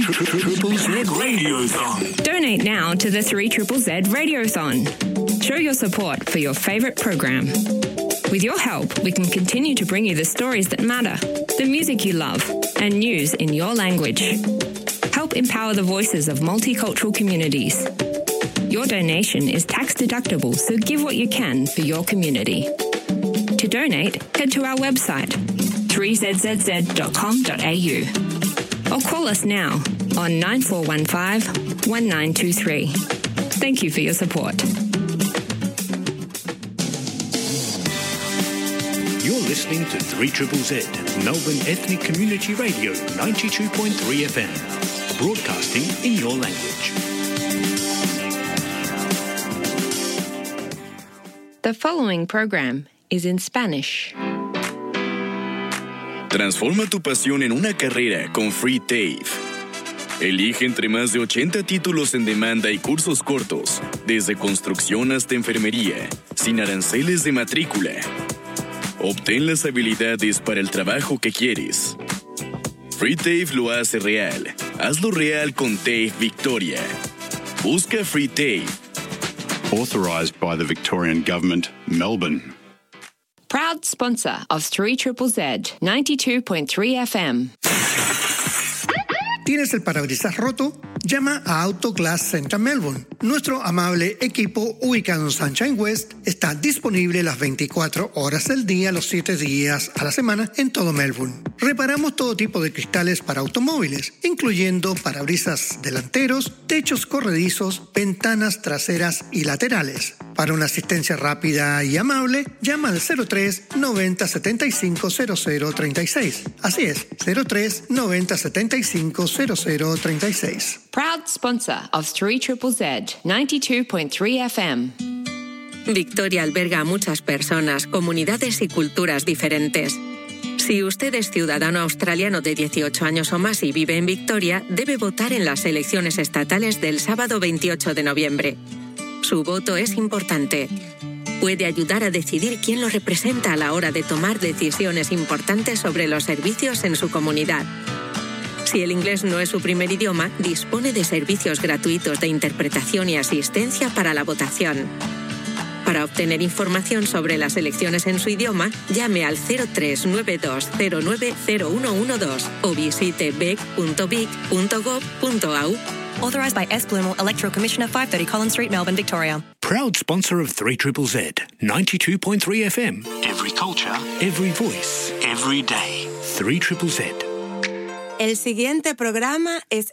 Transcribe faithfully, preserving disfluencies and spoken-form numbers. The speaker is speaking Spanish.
Triple Z Radiothon. Donate now to the three Z Z Radiothon. Show your support for your favourite program. With your help, we can continue to bring you the stories that matter, the music you love, and news in your language. Help empower the voices of multicultural communities. Your donation is tax deductible, so give what you can for your community. To donate, head to our website, three z z z dot com dot a u, or call us now on nine four one five, one nine two three. Thank you for your support. You're listening to three Z Z Z, Melbourne Ethnic Community Radio, ninety-two point three F M, broadcasting in your language. The following program is in Spanish. Transforma tu pasión en una carrera con Free TAFE. Elige entre más de ochenta títulos en demanda y cursos cortos, desde construcción hasta enfermería, sin aranceles de matrícula. Obtén las habilidades para el trabajo que quieres. Free TAFE lo hace real. Hazlo real con TAFE Victoria. Busca Free TAFE. Authorised by the Victorian Government, Melbourne. Proud sponsor of three Z Z Z, ninety-two point three F M. ¿Tienes el parabrisas roto? Llama a Auto Glass Center Melbourne. Nuestro amable equipo ubicado en Sunshine West está disponible las veinticuatro horas del día, los siete días a la semana en todo Melbourne. Reparamos todo tipo de cristales para automóviles, incluyendo parabrisas delanteros, techos corredizos, ventanas traseras y laterales. Para una asistencia rápida y amable, llama al cero tres noventa setenta y cinco cero cero treinta y seis. Así es, cero tres noventa setenta y cinco cero cero treinta y seis. Proud sponsor of three Z Z Z, ninety-two point three F M. Victoria alberga a muchas personas, comunidades y culturas diferentes. Si usted es ciudadano australiano de dieciocho años o más y vive en Victoria, debe votar en las elecciones estatales del sábado veintiocho de noviembre. Su voto es importante. Puede ayudar a decidir quién lo representa a la hora de tomar decisiones importantes sobre los servicios en su comunidad. Si el inglés no es su primer idioma, dispone de servicios gratuitos de interpretación y asistencia para la votación. Para obtener información sobre las elecciones en su idioma, llame al cero tres nueve dos cero nueve cero uno uno dos o visite bec punto vic punto gov punto a u. Authorised by S. Blumel, Electoral Commissioner, five thirty Collins Street, Melbourne, Victoria. Proud sponsor of three Z Z Z, ninety-two point three F M. Every culture, every voice, every day. three Z Z Z. El siguiente programa es